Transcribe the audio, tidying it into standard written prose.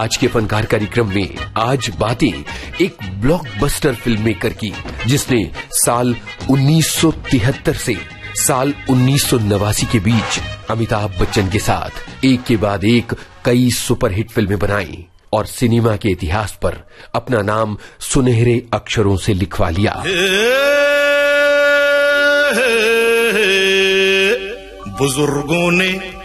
आज के फनकार कार्यक्रम में आज बातें एक ब्लॉकबस्टर फिल्म मेकर की, जिसने साल 1973 से साल 1989 के बीच अमिताभ बच्चन के साथ एक के बाद एक कई सुपरहिट फिल्में बनाई और सिनेमा के इतिहास पर अपना नाम सुनहरे अक्षरों से लिखवा लिया। बुजुर्गों ने